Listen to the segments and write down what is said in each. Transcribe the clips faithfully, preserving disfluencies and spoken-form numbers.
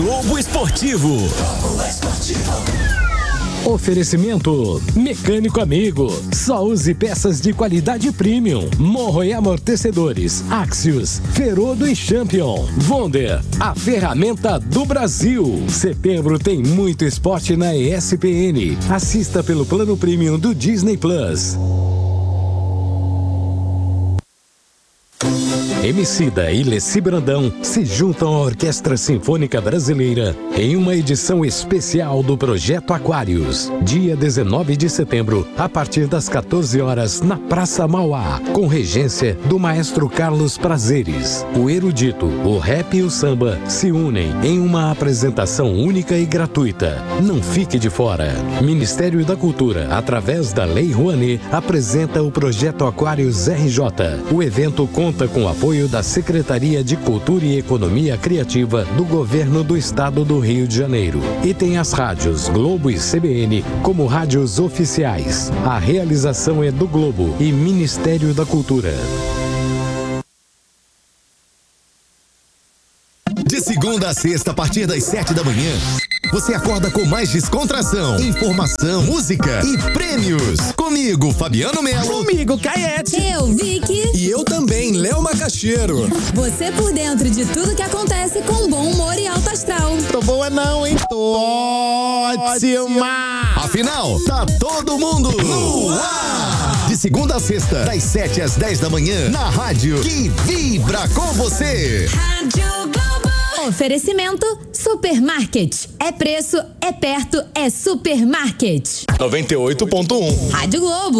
Globo Esportivo. Globo Esportivo. Oferecimento Mecânico Amigo. Só use peças de qualidade premium. Morro e amortecedores. Axios, Ferodo e Champion. Wonder, a ferramenta do Brasil. Setembro tem muito esporte na E S P N. Assista pelo plano premium do Disney Plus. Emicida e Leci Brandão se juntam à Orquestra Sinfônica Brasileira em uma edição especial do Projeto Aquários. Dia dezenove de setembro, a partir das quatorze horas, na Praça Mauá, com regência do maestro Carlos Prazeres. O erudito, o rap e o samba se unem em uma apresentação única e gratuita. Não fique de fora. Ministério da Cultura, através da Lei Rouanet, apresenta o Projeto Aquários R J. O evento conta com o apoio da Secretaria de Cultura e Economia Criativa do Governo do Estado do Rio de Janeiro. E tem as rádios Globo e C B N como rádios oficiais. A realização é do Globo e Ministério da Cultura. De segunda a sexta, a partir das sete da manhã, você acorda com mais descontração, informação, música e prêmios. Comigo, Fabiano Melo. Comigo, Caiete. Eu, Vicky. E eu também, Léo Macaxeiro. Você por dentro de tudo que acontece com bom humor e alto astral. Tô boa não, hein? Tô ótima. Afinal, tá todo mundo no ar. De segunda a sexta, das sete às dez da manhã, na rádio que vibra com você. Rádio Globo. Oferecimento Supermarket. É preço, é perto, é Supermarket. noventa e oito ponto um. Rádio Globo.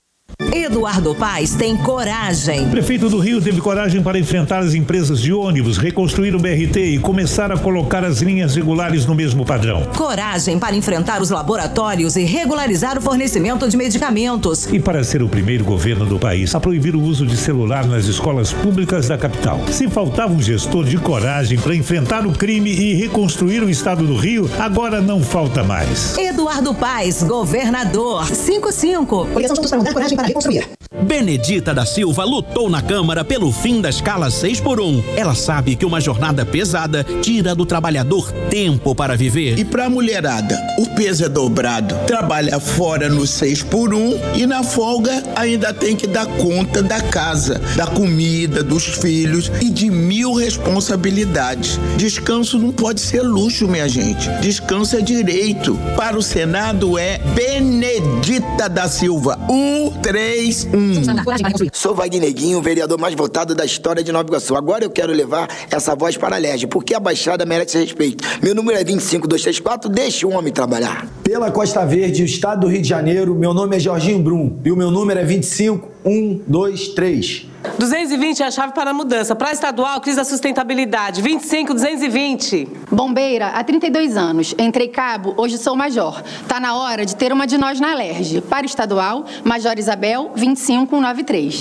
Eduardo Paes tem coragem. O prefeito do Rio teve coragem para enfrentar as empresas de ônibus, reconstruir o B R T e começar a colocar as linhas regulares no mesmo padrão. Coragem para enfrentar os laboratórios e regularizar o fornecimento de medicamentos. E para ser o primeiro governo do país a proibir o uso de celular nas escolas públicas da capital. Se faltava um gestor de coragem para enfrentar o crime e reconstruir o estado do Rio, agora não falta mais. Eduardo Paes, governador. cinco cinco. Obrigação juntos para mandar coragem para reconstruir. Benedita da Silva lutou na Câmara pelo fim da escala seis por um. Ela sabe que uma jornada pesada tira do trabalhador tempo para viver. E pra mulherada, o peso é dobrado. Trabalha fora no seis por um e na folga ainda tem que dar conta da casa, da comida, dos filhos e de mil responsabilidades. Descanso não pode ser luxo, minha gente. Descanso é direito. Para o Senado é Benedita da Silva. um três um. Sou Wagneguinho, o vereador mais votado da história de Nova Iguaçu. Agora eu quero levar essa voz para a L E R J, porque a Baixada merece respeito. Meu número é vinte e cinco, dois três quatro, deixa o homem trabalhar. Pela Costa Verde, o estado do Rio de Janeiro, meu nome é Jorginho Brum e o meu número é vinte e cinco, um dois três. duzentos e vinte é a chave para a mudança. Para a estadual, crise da sustentabilidade. vinte e cinco, duzentos e vinte. Bombeira, há trinta e dois anos. Entrei cabo, hoje sou major. Tá na hora de ter uma de nós na L E R J. Para estadual, Major Isabel, vinte e cinco, cento e noventa e três.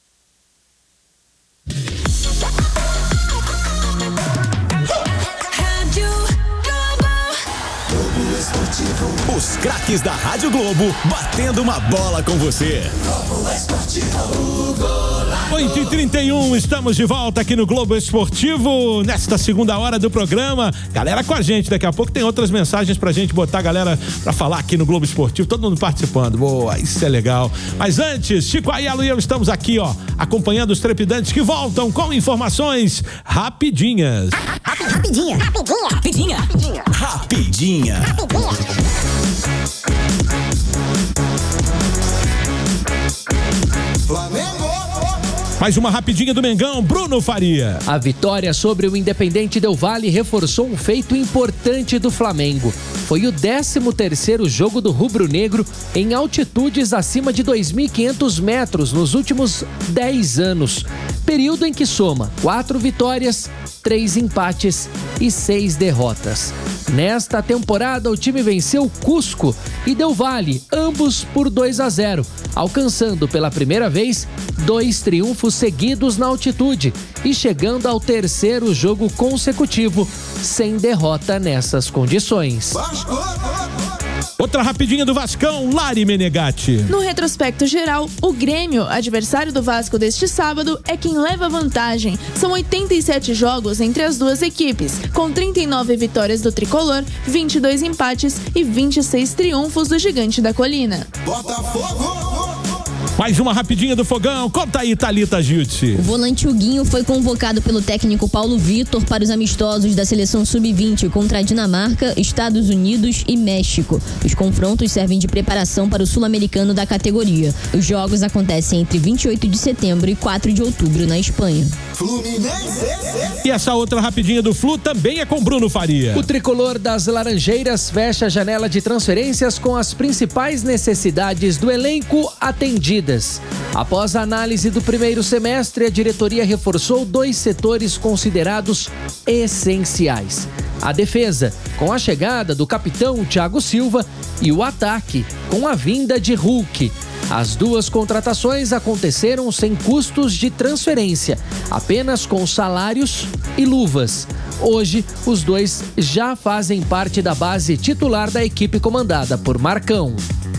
Os craques da Rádio Globo batendo uma bola com você. Globo Esportivo. oito e trinta e um, estamos de volta aqui no Globo Esportivo, nesta segunda hora do programa. Galera com a gente, daqui a pouco tem outras mensagens pra gente botar a galera pra falar aqui no Globo Esportivo, todo mundo participando. Boa, isso é legal. Mas antes, Chico Aiello e eu estamos aqui, ó, acompanhando os trepidantes que voltam com informações rapidinhas. Rapidinha. Rapidinha. Rapidinha. Rapidinha. Rapidinha. Rapidinha. Flamengo! Mais uma rapidinha do Mengão, Bruno Faria. A vitória sobre o Independente Del Valle reforçou um feito importante do Flamengo. Foi o décimo terceiro jogo do rubro-negro em altitudes acima de dois mil e quinhentos metros nos últimos dez anos. Período em que soma quatro vitórias, três empates e seis derrotas. Nesta temporada, o time venceu Cusco e Del Valle, ambos por dois a zero, alcançando pela primeira vez dois triunfos seguidos na altitude e chegando ao terceiro jogo consecutivo sem derrota nessas condições. Outra rapidinha do Vascão, Lari Menegatti. No retrospecto geral, o Grêmio, adversário do Vasco deste sábado, é quem leva vantagem. São oitenta e sete jogos entre as duas equipes, com trinta e nove vitórias do Tricolor, vinte e dois empates e vinte e seis triunfos do Gigante da Colina. Botafogo! Mais uma rapidinha do Fogão. Conta aí, Thalita Giltzi. O volante Huguinho foi convocado pelo técnico Paulo Vitor para os amistosos da seleção sub vinte contra a Dinamarca, Estados Unidos e México. Os confrontos servem de preparação para o sul-americano da categoria. Os jogos acontecem entre vinte e oito de setembro e quatro de outubro na Espanha. E essa outra rapidinha do Flu também é com Bruno Faria. O tricolor das Laranjeiras fecha a janela de transferências com as principais necessidades do elenco atendidas. Após a análise do primeiro semestre, a diretoria reforçou dois setores considerados essenciais: a defesa, com a chegada do capitão Thiago Silva, e o ataque, com a vinda de Hulk. As duas contratações aconteceram sem custos de transferência, apenas com salários e luvas. Hoje, os dois já fazem parte da base titular da equipe comandada por Marcão.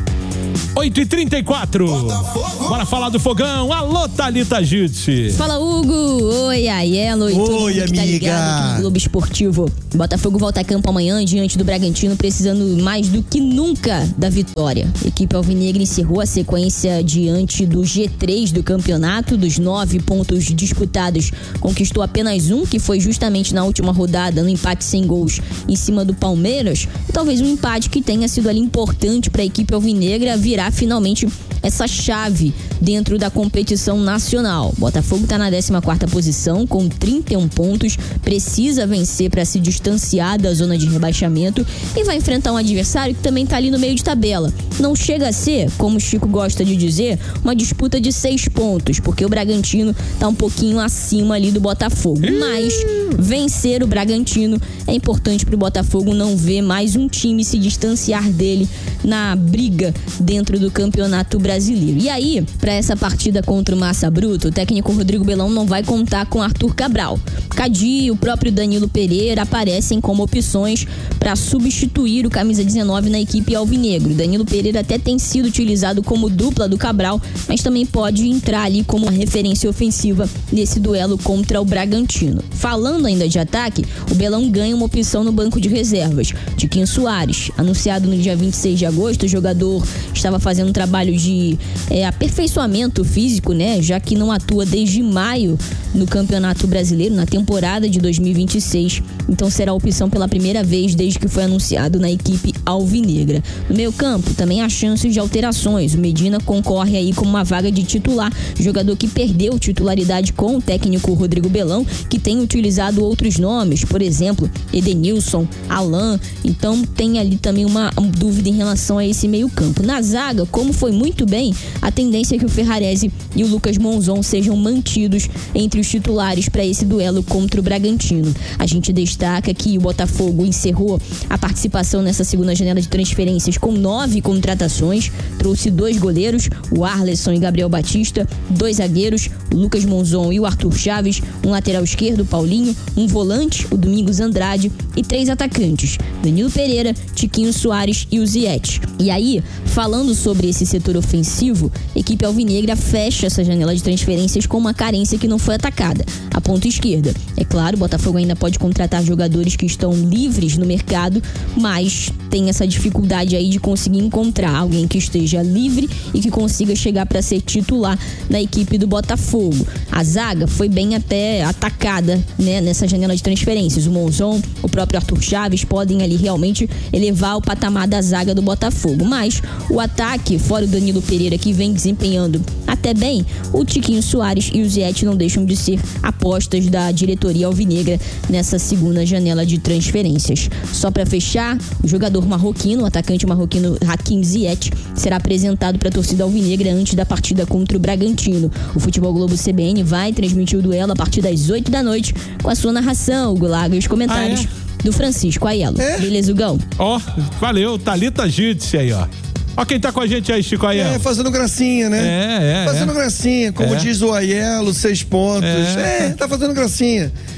oito e trinta e quatro. Bora falar do Fogão. Alô, Thalita Giltzi. Fala, Hugo. Oi, Aiello. E todo Oi, mundo que tá amiga. ligado aqui no Globo Esportivo. Botafogo volta a campo amanhã diante do Bragantino, precisando mais do que nunca da vitória. A equipe alvinegra encerrou a sequência diante do G três do campeonato. Dos nove pontos disputados, conquistou apenas um, que foi justamente na última rodada, no empate sem gols em cima do Palmeiras. Talvez um empate que tenha sido ali importante para a equipe alvinegra virar finalmente essa chave dentro da competição nacional. Botafogo está na décima quarta posição com trinta e um pontos, precisa vencer para se distanciar da zona de rebaixamento e vai enfrentar um adversário que também está ali no meio de tabela. Não chega a ser, como o Chico gosta de dizer, uma disputa de seis pontos, porque o Bragantino está um pouquinho acima ali do Botafogo. Mas vencer o Bragantino é importante para o Botafogo não ver mais um time se distanciar dele na briga dentro do Campeonato Brasileiro. E aí, para essa partida contra o Massa Bruta, o técnico Rodrigo Belão não vai contar com Arthur Cabral. Cadi e o próprio Danilo Pereira aparecem como opções para substituir o camisa dezenove na equipe alvinegro. Danilo Pereira até tem sido utilizado como dupla do Cabral, mas também pode entrar ali como uma referência ofensiva nesse duelo contra o Bragantino. Falando ainda de ataque, o Belão ganha uma opção no banco de reservas. Tiquinho Soares, anunciado no dia vinte e seis de agosto, o jogador estava fazendo um trabalho de é, aperfeiçoamento físico, né? Já que não atua desde maio no Campeonato Brasileiro, na temporada de dois mil e vinte e seis. Então será a opção pela primeira vez desde que foi anunciado na equipe alvinegra. No meio campo, também há chances de alterações. O Medina concorre aí como uma vaga de titular, jogador que perdeu titularidade com o técnico Rodrigo Belão, que tem utilizado outros nomes, por exemplo, Edenilson, Alan. Então tem ali também uma dúvida em relação a esse meio campo. Na zaga, como foi muito bem, a tendência é que o Ferrarese e o Lucas Monzon sejam mantidos entre os titulares para esse duelo contra o Bragantino. A gente destaca que o Botafogo encerrou a participação nessa segunda janela de transferências com nove contratações, trouxe dois goleiros, o Arleson e Gabriel Batista, dois zagueiros, o Lucas Monzon e o Arthur Chaves, um lateral esquerdo, o Paulinho, um volante, o Domingos Andrade, e três atacantes, Danilo Pereira, Tiquinho Soares e o Ziete. E aí, falando sobre esse setor ofensivo, a equipe alvinegra fecha essa janela de transferências com uma carência que não foi atacada, a ponta esquerda. É claro, o Botafogo ainda pode contratar jogadores que estão livres no mercado, mas tem essa dificuldade aí de conseguir encontrar alguém que esteja livre e que consiga chegar para ser titular na equipe do Botafogo. A zaga foi bem até atacada, né, nessa janela de transferências. O Monzon, o próprio Arthur Chaves podem ali realmente elevar o patamar da zaga do Botafogo, mas o ataque, fora o Danilo Pereira, que vem desempenhando até bem, o Tiquinho Soares e o Ziete não deixam de ser apostas da diretoria alvinegra nessa segunda janela de transferências. Só para fechar, o jogador marroquino, o atacante marroquino Hakim Ziyech, será apresentado para a torcida alvinegra antes da partida contra o Bragantino. O Futebol Globo C B N vai transmitir o duelo a partir das oito da noite com a sua narração, o Gulago e os comentários ah, é? do Francisco Aiello. É? Beleza, Gão? Ó, oh, valeu, Thalita Giltzi aí, ó. Ó quem tá com a gente aí, Chico Aiello. É, fazendo gracinha, né? É, é. Fazendo é. gracinha, como é. diz o Aiello, seis pontos. É. é, tá fazendo gracinha.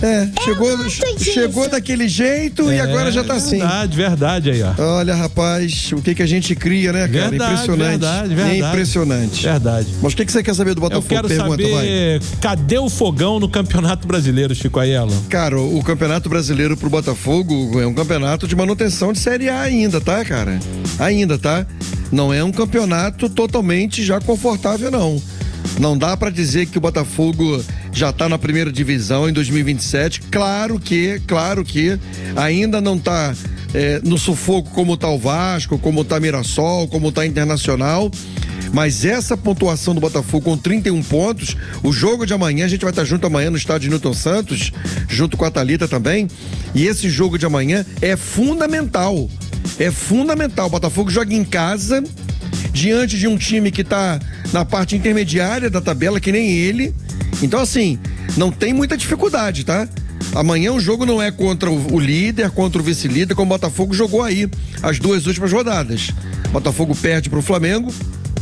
É, chegou, chegou daquele jeito é, e agora já tá verdade, assim. Verdade, verdade aí, ó. Olha, rapaz, o que que a gente cria, né, cara? Verdade, impressionante. Verdade, verdade. É impressionante. Verdade. Mas o que que você quer saber do Botafogo? Eu quero Pergunta, saber, vai. cadê o fogão no Campeonato Brasileiro, Chico Aiello? Cara, o, o Campeonato Brasileiro pro Botafogo é um campeonato de manutenção de Série A ainda, tá, cara? Ainda, tá? Não é um campeonato totalmente já confortável, não. Não dá pra dizer que o Botafogo já tá na primeira divisão em dois mil e vinte e sete. Claro que, claro que ainda não tá é, no sufoco como tá o Vasco, como tá Mirassol, como tá Internacional. Mas essa pontuação do Botafogo com trinta e um pontos, o jogo de amanhã, a gente vai estar junto amanhã no estádio Newton Santos, junto com a Thalita também. E esse jogo de amanhã é fundamental. É fundamental. O Botafogo joga em casa, diante de um time que tá na parte intermediária da tabela, que nem ele. Então, assim, não tem muita dificuldade, tá? Amanhã o jogo não é contra o, o líder, contra o vice-líder, como o Botafogo jogou aí as duas últimas rodadas. O Botafogo perde pro Flamengo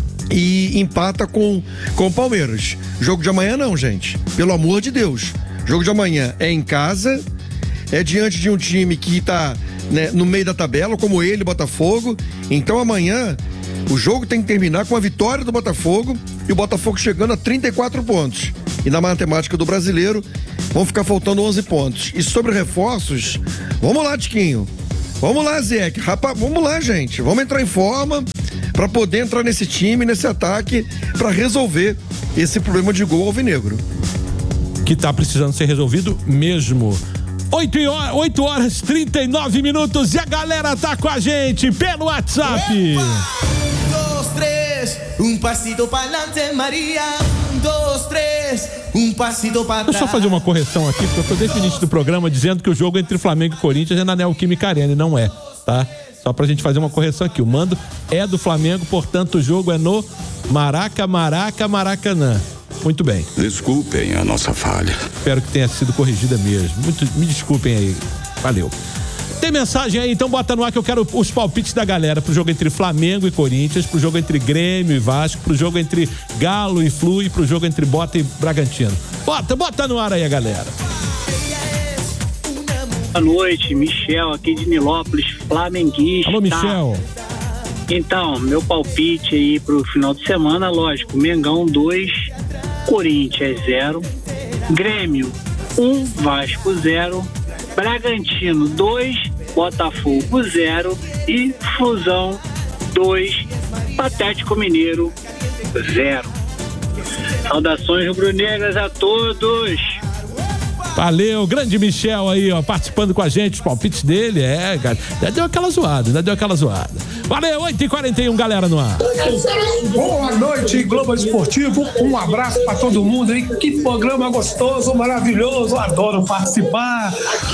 e empata com, com o Palmeiras. Jogo de amanhã não, gente. Pelo amor de Deus. Jogo de amanhã é em casa, é diante de um time que tá, né, no meio da tabela, como ele, Botafogo. Então amanhã o jogo tem que terminar com a vitória do Botafogo e o Botafogo chegando a trinta e quatro pontos. E na matemática do brasileiro vão ficar faltando onze pontos. E sobre reforços, vamos lá, Tiquinho. Vamos lá, Zé. Rapaz, vamos lá, gente. Vamos entrar em forma para poder entrar nesse time, nesse ataque, para resolver esse problema de gol alvinegro. Que tá precisando ser resolvido mesmo. oito horas e trinta e nove minutos e a galera tá com a gente pelo WhatsApp. Um, dois, três, um passito para adelante, Maria. Um, dois, três, um passito para trás. Deixa eu só fazer uma correção aqui, porque eu tô desde o início do programa dizendo que o jogo entre Flamengo e Corinthians é na Neoquímica Arena, e não é, tá? Só pra gente fazer uma correção aqui. O mando é do Flamengo, portanto o jogo é no Maraca, Maraca, Maracanã. Muito bem. Desculpem a nossa falha. Espero que tenha sido corrigida mesmo. Muito, me desculpem aí. Valeu. Tem mensagem aí? Então bota no ar que eu quero os palpites da galera pro jogo entre Flamengo e Corinthians, pro jogo entre Grêmio e Vasco, pro jogo entre Galo e Flu e pro jogo entre Bota e Bragantino. Bota, bota no ar aí a galera. Boa noite, Michel, aqui de Nilópolis, flamenguista. Alô, Michel. Então, meu palpite aí pro final de semana, lógico, Mengão dois, Corinthians zero, Grêmio um, Vasco zero, Bragantino dois, Botafogo zero e Flusão dois, Atlético Mineiro zero. Saudações rubro-negras a todos. Valeu, grande Michel aí, ó, participando com a gente, os palpites dele, é, cara, já deu aquela zoada, já deu aquela zoada. Valeu, oito e quarenta e um, galera no ar. Boa noite, Globo Esportivo, um abraço pra todo mundo aí, que programa gostoso, maravilhoso, adoro participar.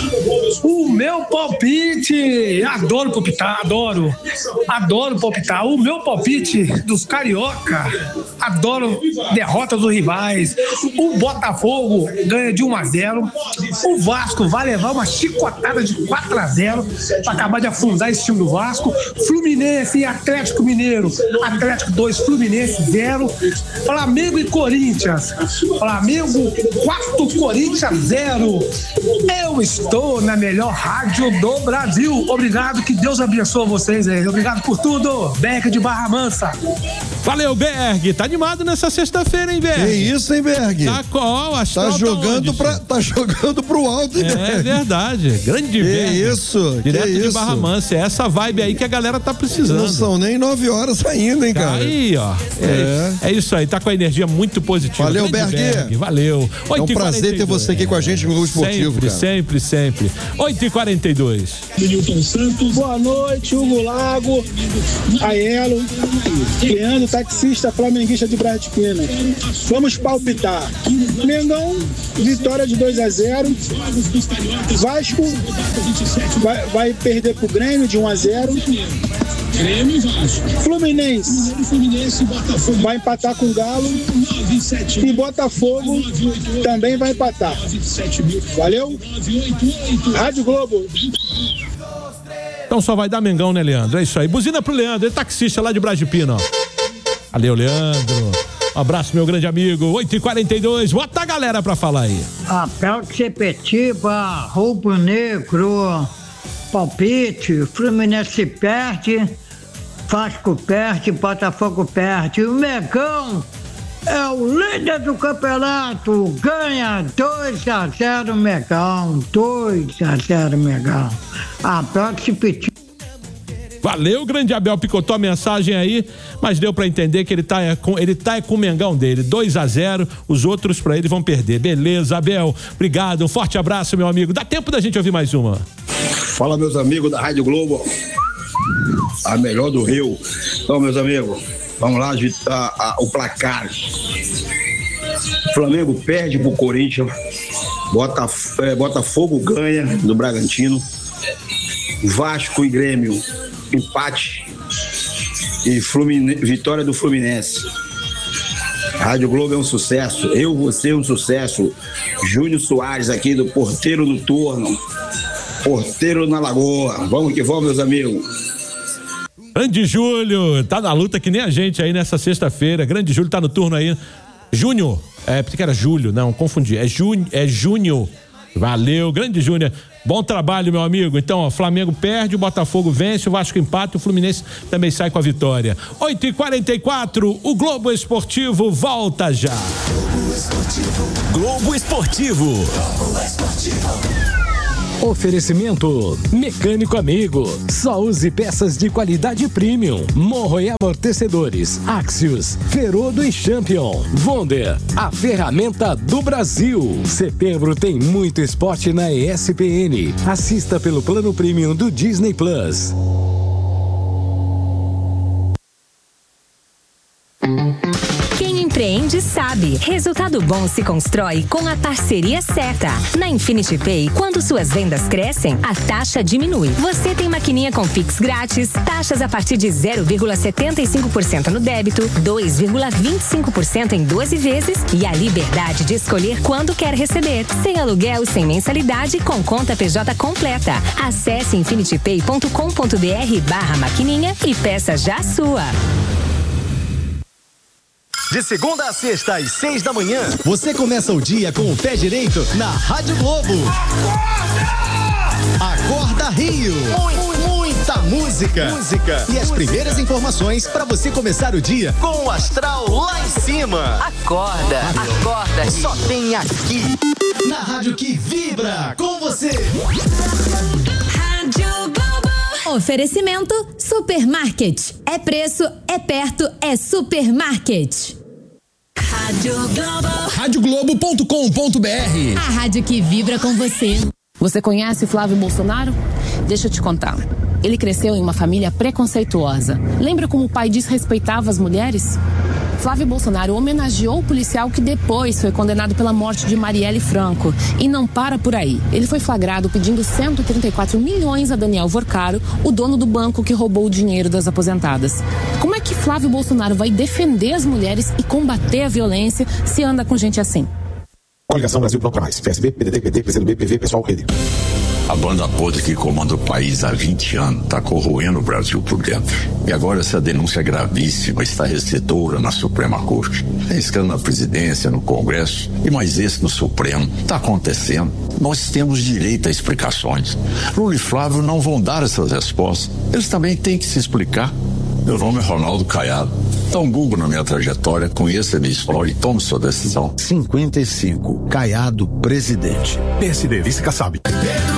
O meu palpite, adoro palpitar, adoro, adoro palpitar, o meu palpite dos carioca, adoro derrota dos rivais, o Botafogo ganha de um a zero, o Vasco vai levar uma chicotada de quatro a zero para acabar de afundar esse time do Vasco. Fluminense e Atlético Mineiro, Atlético dois, Fluminense zero. Flamengo e Corinthians, Flamengo quatro, Corinthians zero. Eu estou na melhor rádio do Brasil. Obrigado, que Deus abençoe vocês aí. Obrigado por tudo. Berg de Barra Mansa. Valeu, Berg. Tá animado nessa sexta-feira, hein, Berg? Que isso, hein, Berg? Tá qual? Tá jogando pra, tá jogando pro alto, hein, É Berg? verdade. Grande Que Berg. isso, Direto que de isso. Barra Mansa. É essa vibe aí que a galera tá precisando. Não são nem nove horas ainda, hein, Tá cara? aí, ó. É, é isso aí, tá com a energia muito positiva. Valeu, Grande Berg. Valeu. É um prazer ter você aqui com a gente no Globo Esportivo, Sempre, cara. sempre, sempre. oito e quarenta e dois. Boa noite, Hugo Lago, Aiello, Leandro, taxista flamenguista de Brás de Pina. Vamos palpitar. Mengão, vitória de dois a zero. Vasco vai, vai perder pro Grêmio de um a zero. Fluminense vai empatar com o Galo e Botafogo também vai empatar. Valeu? Rádio Globo. Então só vai dar Mengão, né, Leandro? É isso aí. Buzina pro Leandro, ele é taxista lá de Brás de Pina, ó. Valeu, Leandro. Um abraço, meu grande amigo. oito e quarenta e dois, bota a galera pra falar aí. Apel de Sepetiba, Rubro Negro, palpite, Fluminense perde, Vasco perde, Botafogo perde. O Megão é o líder do campeonato, ganha dois a zero Megão, dois a zero Megão. Apel de Sepetiba. Valeu, grande Abel, picotou a mensagem aí, mas deu pra entender que ele tá é, com, ele tá é com o Mengão dele, dois a zero, os outros pra ele vão perder. Beleza, Abel, obrigado, um forte abraço, meu amigo. Dá tempo da gente ouvir mais uma. Fala, meus amigos da Rádio Globo, a melhor do Rio. Então, meus amigos, vamos lá, a, a, o placar. O Flamengo perde pro Corinthians, Botaf, é, Botafogo ganha do Bragantino, Vasco e Grêmio empate e Fluminense, vitória do Fluminense. Rádio Globo é um sucesso, eu, você é um sucesso. Júnior Soares aqui do Porteiro Noturno, Porteiro na Lagoa. Vamos que vamos, meus amigos. Grande Júlio, tá na luta que nem a gente aí nessa sexta-feira. Grande Júlio tá no turno aí. Júnior, é porque era Júlio, não, confundi. É Júnior, é Júnior. Valeu, grande Júnior. Bom trabalho, meu amigo. Então, ó, Flamengo perde, o Botafogo vence, o Vasco empata, o Fluminense também sai com a vitória. oito e quarenta e quatro, o Globo Esportivo volta já. Globo Esportivo. Globo Esportivo. Globo Esportivo. Oferecimento Mecânico Amigo. Só use peças de qualidade premium. Morro e amortecedores. Axios, Ferodo e Champion. Wonder, a ferramenta do Brasil. Setembro tem muito esporte na E S P N. Assista pelo plano premium do Disney Plus. Empreende sabe. Resultado bom se constrói com a parceria certa. Na Infinity Pay, quando suas vendas crescem, a taxa diminui. Você tem maquininha com Pix grátis, taxas a partir de zero vírgula setenta e cinco por cento no débito, dois vírgula vinte e cinco por cento em doze vezes e a liberdade de escolher quando quer receber. Sem aluguel, sem mensalidade, com conta P J completa. Acesse infinitypay ponto com ponto br barra maquininha e peça já a sua. De segunda a sexta, às seis da manhã, você começa o dia com o pé direito na Rádio Globo. Acorda! Acorda Rio! Muito, muita música. Música. E as primeiras informações para você começar o dia com o astral lá em cima. Acorda, acorda Rio. Só tem aqui, na rádio que vibra com você. Rádio Globo. Oferecimento Supermarket. É preço, é perto, é supermarket. Rádio Globo. rádio globo ponto com ponto br. A rádio que vibra com você. Você conhece Flávio Bolsonaro? Deixa eu te contar. Ele cresceu em uma família preconceituosa. Lembra como o pai desrespeitava as mulheres? Flávio Bolsonaro homenageou o policial que depois foi condenado pela morte de Marielle Franco. E não para por aí. Ele foi flagrado pedindo cento e trinta e quatro milhões a Daniel Vorcaro, o dono do banco que roubou o dinheiro das aposentadas. Como é que Flávio Bolsonaro vai defender as mulheres e combater a violência se anda com gente assim? Coligação Brasil Pronto Mais. P S B, P D T, P T, P C do B, P V, Pessoal, Rede. A banda podre que comanda o país há vinte anos está corroendo o Brasil por dentro. E agora essa denúncia gravíssima está recebedora na Suprema Corte. Arriscando na presidência, no Congresso e mais esse no Supremo. Está acontecendo. Nós temos direito a explicações. Lula e Flávio não vão dar essas respostas. Eles também têm que se explicar. Meu nome é Ronaldo Caiado. Dá um Google na minha trajetória, conheça a minha história e tome sua decisão. cinquenta e cinco, Caiado, presidente. P S D, vice Kassab.